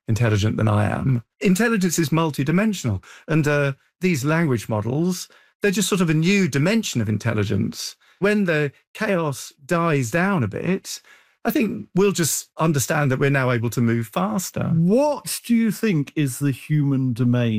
intelligent than I am. Intelligence is multidimensional. And these language models, they're just sort of a new dimension of intelligence. When the chaos dies down a bit, I think we'll just understand that we're now able to move faster. What do you think is the human domain?